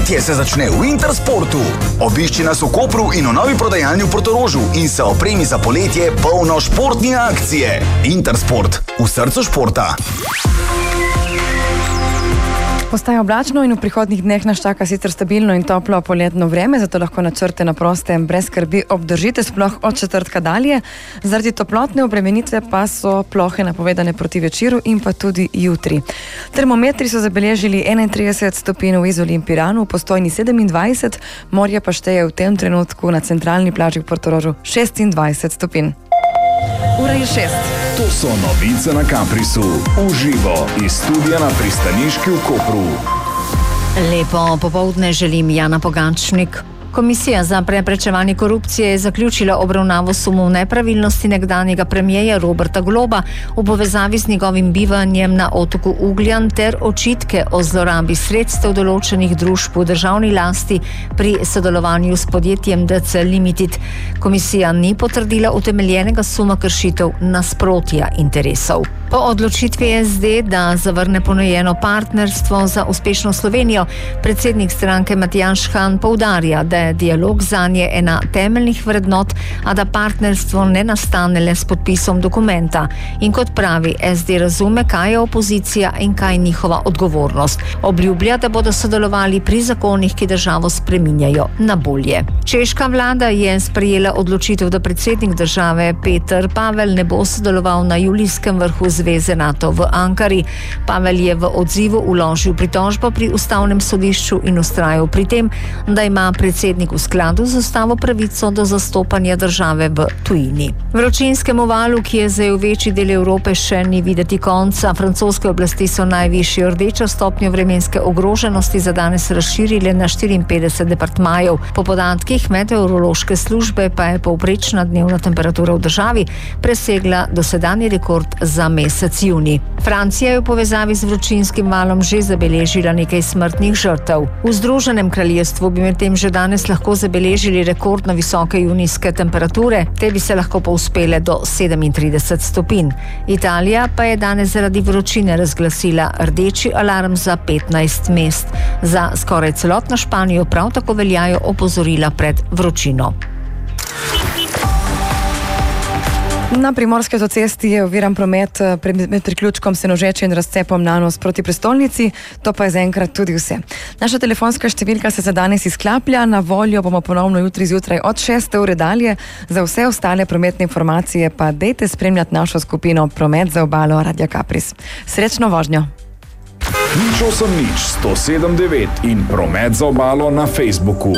Poletje se začne v Intersportu. Obišči nas v Kopru in v novi prodajalni v Portorožu in se opremi za poletje polno športne akcije. Intersport, v srcu športa. Postaja oblačno in v prihodnjih dneh nas čaka sicer stabilno in toplo poletno vreme, zato lahko načrte na prostem brez skrbi obdržite sploh od četrtka dalje. Zaradi toplotne obremenitve pa so plohe napovedane proti večeru in pa tudi jutri. Termometri so zabeležili 31 stopinj v Izoli in Piranu, v Postojni 27, morje pa šteje v tem trenutku na centralni plaži v Portorožu 26 stopinj. Ura je 6. To so novice na Caprisu. Uživo iz studia na pristaniški v Kopru. Lepo popoldne želim, Jana Pogačnik. Komisija za preprečevanje korupcije je zaključila obravnavo sumov nepravilnosti nekdanjega premierja Roberta Goloba v povezavi z njegovim bivanjem na otoku Ugljan ter očitke o zlorabi sredstev določenih družb v državni lasti pri sodelovanju s podjetjem DC Limited. Komisija ni potrdila utemeljenega suma kršitev nasprotja interesov. Po odločitvi SD, da zavrne ponujeno partnerstvo za uspešno Slovenijo, predsednik stranke Matjaž Han poudarja, da je dialog zanje ena temeljnih vrednot, a da partnerstvo ne nastane le s podpisom dokumenta. In kot pravi, SD razume, kaj je opozicija in kaj je njihova odgovornost. Obljublja, da bodo sodelovali pri zakonih, ki državo spreminjajo na bolje. Češka vlada je sprejela odločitev, da predsednik države Peter Pavel ne bo sodeloval na julijskem vrhu Zveze NATO v Ankari. Pavel je v odzivu vložil pritožbo pri ustavnem sodišču in vztrajal pri tem, da ima predsednik v skladu z ustavo pravico do zastopanja države v tujini. Vročinskemu valu, ki je zajel večji del Evrope, še ni videti konca. Francoske oblasti so najvišjo rdečo stopnjo vremenske ogroženosti za danes razširile na 54 departmajev. Po podatkih meteorološke službe pa je povprečna dnevna temperatura v državi presegla dosedanji rekord za mesec juni. Francija je v povezavi z vročinskim valom že zabeležila nekaj smrtnih žrtev. V Združenem kraljestvu bi medtem že danes lahko zabeležili rekordno visoke junijske temperature, te bi se lahko povzpele do 37 stopinj. Italija pa je danes zaradi vročine razglasila rdeči alarm za 15 mest. Za skoraj celotno Španijo prav tako veljajo opozorila pred vročino. Na primorski avtocesti je oviran promet med priključkom Senožeče in razcepom Nanos proti prestolnici, to pa je zaenkrat tudi vse. Naša telefonska številka se za danes izklaplja, na voljo bomo ponovno jutri zjutraj od 6. ure dalje. Za vse ostale prometne informacije pa dejte spremljati našo skupino Promet za obalo Radia Capris. Srečno vožnjo! Nič 107.9 in Promet za obalo na Facebooku.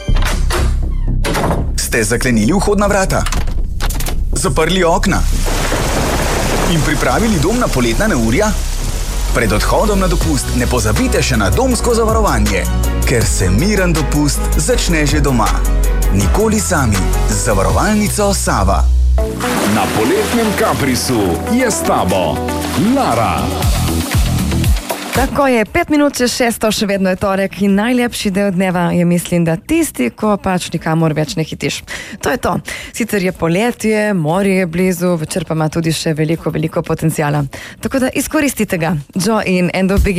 Ste zaklenili vhodna vrata? Zaprli okna? In pripravili dom na poletna neurja? Pred odhodom na dopust ne pozabite še na domsko zavarovanje, ker se miren dopust začne že doma. Nikoli sami z zavarovalnico Sava. Na poletnem Caprisu je s tabo Lara. Tako je, 5 minut čez 6, še vedno je torek in najlepši del dneva je, mislim, da tisti, ko pač nikamor več ne hitiš. To je to. Sicer je poletje, morje je blizu, večer pa ima tudi še veliko potencijala. Tako da izkoristite ga. Joe in End of Beginning.